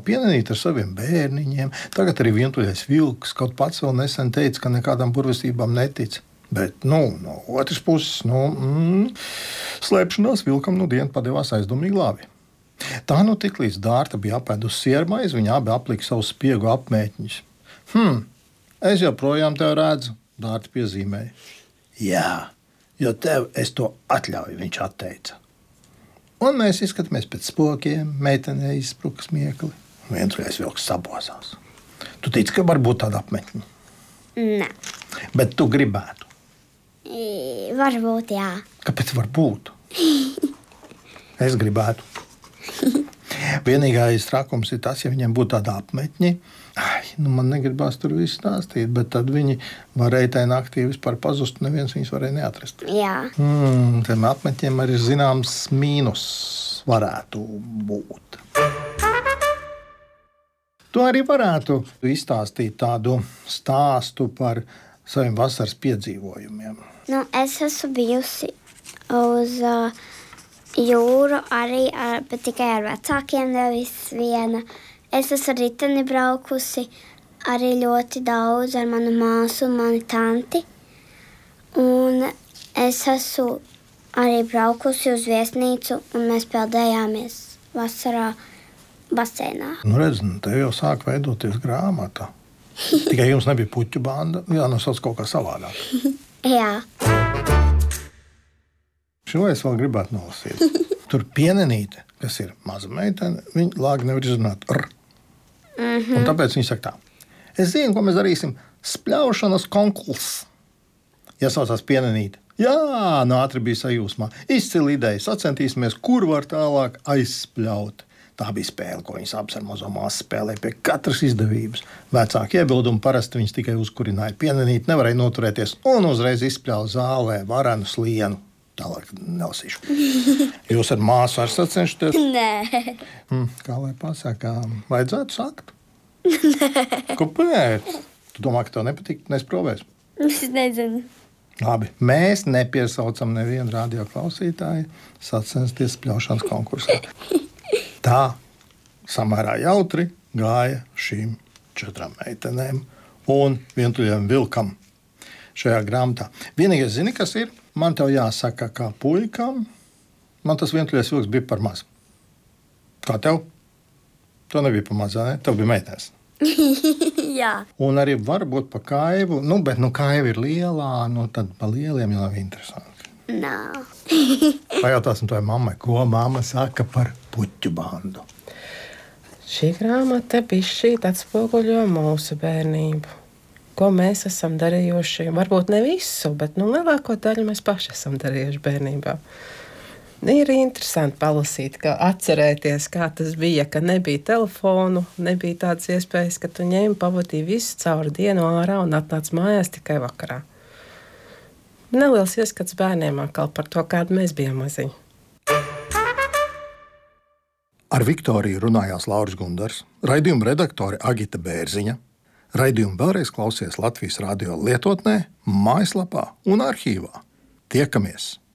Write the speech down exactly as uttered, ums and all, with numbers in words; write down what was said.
pienenīt ar saviem bērniņiem. Tagad arī vientuļais vilks kaut pats vēl nesen teica, ka nekādām burvestībām netic. Bet, nu, no otras puses, nu, mm, slēpšanās vilkam nu dienu padevās aizdomīgi labi. Tā nu tik līdz Dārta bija apēdusi siermaizi, viņa abi aplika savus spiegu apmēķņus. Hm, es joprojām tev redzu, Dārta piezīmēja. Jā, jo tev es to atļauju, viņš atteica. Un mēs izskatāmies pēc spokiem, meitenē izspruka smiekli. Vientuļais vilks sabozās. Tu tici, ka var būt tāda apmetņa? Nē. Bet tu gribētu? I, varbūt, jā. Kāpēc var būt? Es gribētu. Vienīgais trakums ir tas, ja viņiem būtu tāda apmetņa. Ai, nu man negribās tur visu stāstīt, bet tad viņi varēja tajā naktī vispār pazust, neviens viņus varēja neatrast. Jā. Mm, tiem apmetņiem arī zināms mīnus varētu būt. Tu arī varētu izstāstīt tādu stāstu par saviem vasaras piedzīvojumiem. Nu, es esmu bijusi uz uh, jūru arī, ar, bet tikai ar vecākiem, nevis viena. Es esmu ar riteni braukusi arī ļoti daudz ar manu māsu un manu tanti. Un es esmu arī braukusi uz viesnīcu, un mēs peldējāmies vasarā basēnā. Nu redz, nu tev jau sāk veidoties grāmata. Tikai jums nebija puķu banda, jānosauc kaut kā savādāk. Jā. Šo es vēl gribētu nolasīt. Tur pienenīte, kas ir maza meitene, viņa lāgi nevar izrunāt r. Mm-hmm. Un tāpēc viņa saka tā. Es zinu, ko mēs darīsim. Spļaušanas konkurss. Ja saucās pienenīte. Jā, nātri bija sajūsmā. Izcili ideja. Sacentīsimies, kur var tālāk aizspļaut. Tā bija spēle, ko viņas abas ar mazo māsu spēlēja pie katras izdevības. Vecāki iebildumi parasti viņas tikai uzkurināja. Pienenīte nevarēja noturēties un uzreiz izspļauja zālē varenu slienu. Tālāk nelasīšu. Jūs ar māsu arī sacenšaties? Nē. Hmm, kā lai pasaka, vajadzētu sakt? Nē. Kāpēc? Tu domā, ka tev nepatīk, nesprovēs? Es nezinu. Labi, mēs nepiesaucam nevienu radioklausītāju sacensties spļaušanas konkursā. Tā samērā jautri gāja šīm četrām meitenēm un vientuļiem vilkam šajā grāmatā. Vienīgais zini, kas ir? Man tev jāsaka, kā puikam, man tas vientuļais vilks bija par maz. Kā tev? To nebija par maz, ne? Tev bija meitēs. Jā. Un arī varbūt pa kaivu, nu, bet nu kaiva ir lielā, nu tad pa lieliem jau nav interesanti. Nav. Pajautāsim tavai mammai, ko mamma saka par puķu bandu. Šī grāmata bišķīt atspoguļo mūsu bērnību. Ko mēs esam darījuši, varbūt ne visu, bet nu, lielāko daļu mēs paši esam darījuši bērnībā. Ir interesanti palasīt, kā atcerēties, kā tas bija, ka nebija telefonu, nebija tādas iespējas, ka tu ņēmi, pavadīji visu cauri dienu ārā un atnāc mājās tikai vakarā. Neliels ieskats bērniem atkal par to, kāda mēs bijām maziņi. Ar Viktoriju runājās Lauris Gundars, raidījuma redaktore Agita Bērziņa. Raidījumu vēlreiz klausies Latvijas radio lietotnē, mājaslapā un arhīvā. Tiekamies!